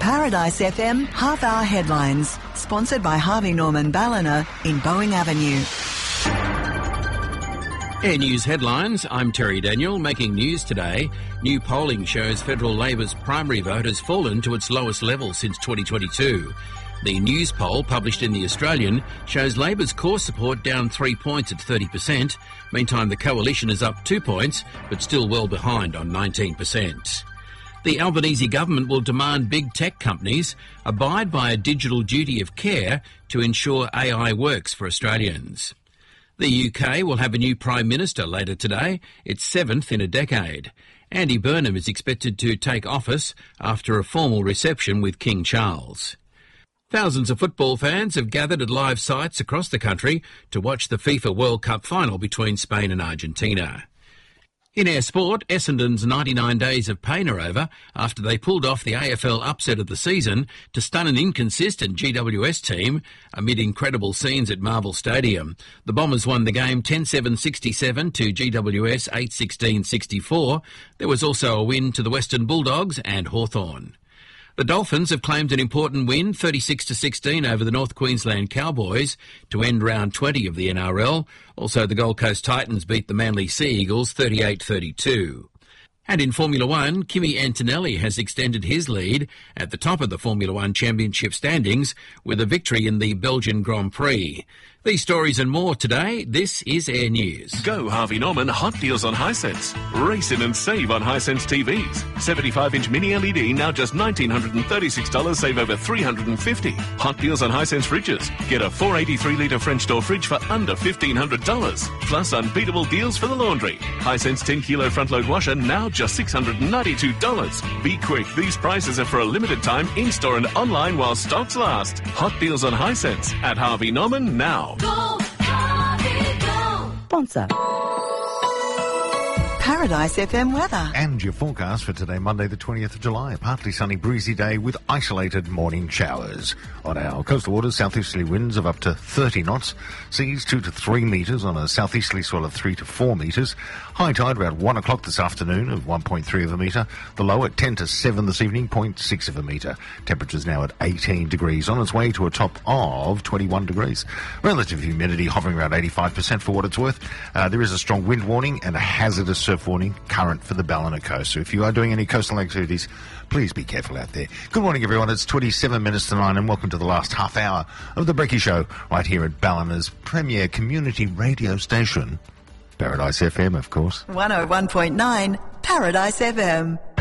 Paradise FM half-hour headlines, sponsored by Harvey Norman Ballina in Boeing Avenue. Air News headlines. I'm Terry Daniel. Making news today. New polling shows Federal Labor's primary vote has fallen to its lowest level since 2022. The News poll, published in The Australian, shows Labor's core support down 3 points at 30%. Meantime, the coalition is up 2 points, but still well behind on 19%. The Albanese government will demand big tech companies abide by a digital duty of care to ensure AI works for Australians. The UK will have a new Prime Minister later today, its 7th in a decade. Andy Burnham is expected to take office after a formal reception with King Charles. Thousands of football fans have gathered at live sites across the country to watch the FIFA World Cup final between Spain and Argentina. In air sport, Essendon's 99 days of pain are over after they pulled off the AFL upset of the season to stun an inconsistent GWS team amid incredible scenes at Marvel Stadium. The Bombers won the game 10-7-67 to GWS 8-16-64. There was also a win to the Western Bulldogs and Hawthorn. The Dolphins have claimed an important win, 36-16 over the North Queensland Cowboys to end round 20 of the NRL. Also, the Gold Coast Titans beat the Manly Sea Eagles 38-32. And in Formula One, Kimi Antonelli has extended his lead at the top of the Formula One Championship standings with a victory in the Belgian Grand Prix. These stories and more today. This is Air News. Go Harvey Norman hot deals on Hisense. Race in and save on Hisense TVs. 75-inch mini LED now just $1,936, save over $350. Hot deals on Hisense fridges. Get a 483-litre French door fridge for under $1,500. Plus unbeatable deals for the laundry. Hisense 10-kilo front-load washer now just $692. Be quick, these prices are for a limited time in-store and online while stocks last. Hot deals on Hisense at Harvey Norman now. Go, Harvey, go! Sponsor. Paradise FM weather. And your forecast for today, Monday the 20th of July. A partly sunny, breezy day with isolated morning showers. On our coastal waters, southeasterly winds of up to 30 knots. Seas 2 to 3 metres on a southeasterly swell of 3 to 4 metres. High tide around 1 o'clock this afternoon of 1.3 of a metre. The low at 10 to 7 this evening, 0.6 of a metre. Temperatures now at 18 degrees, on its way to a top of 21 degrees. Relative humidity hovering around 85% for what it's worth. There is a strong wind warning and a hazardous surf warning current for the Ballina coast. So if you are doing any coastal activities, please be careful out there. Good morning, everyone. It's 27 minutes to 9 and welcome to the last half hour of the Brekkie Show right here at Ballina's premier community radio station, Paradise FM, of course. 101.9 Paradise FM.